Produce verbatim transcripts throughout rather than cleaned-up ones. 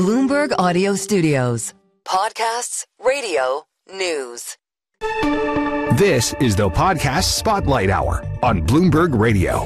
Bloomberg Audio Studios. Podcasts, radio, news. This is the Podcast Spotlight Hour on Bloomberg Radio.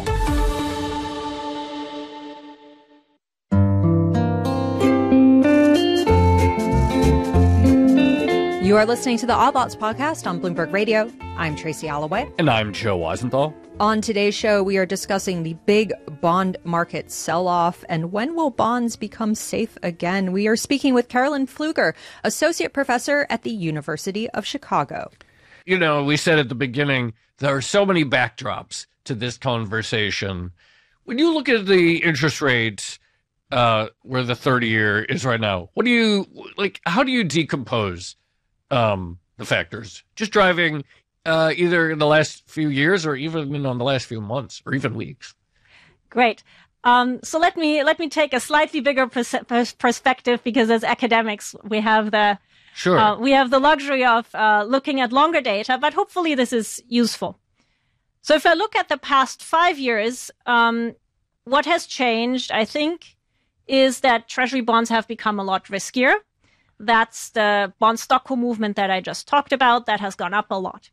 You are listening to the Odd Lots podcast on Bloomberg Radio. I'm Tracy Alloway. And I'm Joe Weisenthal. On today's show, we are discussing the big bond market sell-off and when will bonds become safe again. We are speaking with Carolyn Pfluger, associate professor at the University of Chicago. You know, we said at the beginning, there are so many backdrops to this conversation. When you look at the interest rates uh, where the thirty-year is right now, what do you, like, how do you decompose um, the factors? Just driving uh, either in the last few years or even in the last few months or even weeks. Great. Um, so let me let me take a slightly bigger pers- perspective, because as academics, we have the Sure. Uh, we have the luxury of uh, looking at longer data, but hopefully this is useful. So if I look at the past five years, um, what has changed, I think, is that Treasury bonds have become a lot riskier. That's the bond stock movement that I just talked about. That has gone up a lot.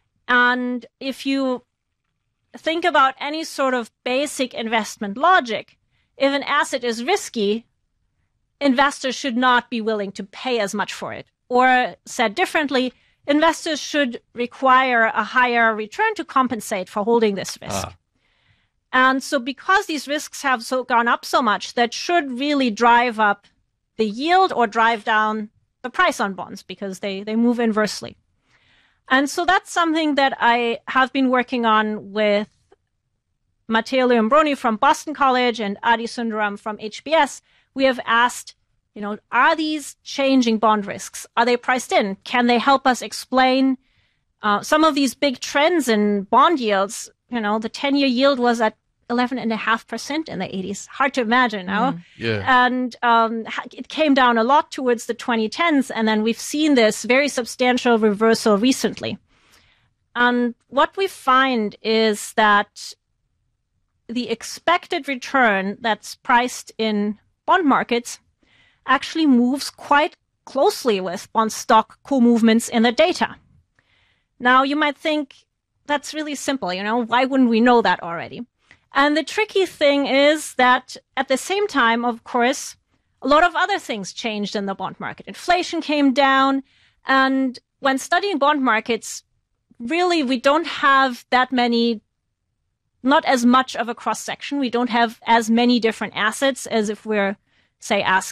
And if you think about any sort of basic investment logic, if an asset is risky, investors should not be willing to pay as much for it. Or said differently, investors should require a higher return to compensate for holding this risk. Ah. And so because these risks have so gone up so much, that should really drive up the yield or drive down the price on bonds, because they, they move inversely. And so that's something that I have been working on with Matteo Leombroni from Boston College and Adi Sundaram from H B S. We have asked, you know, are these changing bond risks? Are they priced in? Can they help us explain uh, some of these big trends in bond yields? You know, the ten-year yield was at eleven point five percent in the eighties. Hard to imagine now. Mm, yeah. And um, it came down a lot towards the twenty tens, and then we've seen this very substantial reversal recently. And what we find is that the expected return that's priced in bond markets actually moves quite closely with bond stock co-movements in the data. Now, you might think that's really simple, you know, why wouldn't we know that already? And the tricky thing is that at the same time, of course, a lot of other things changed in the bond market. Inflation came down, and when studying bond markets, really, we don't have that many, not as much of a cross-section. We don't have as many different assets as if we're, say, asking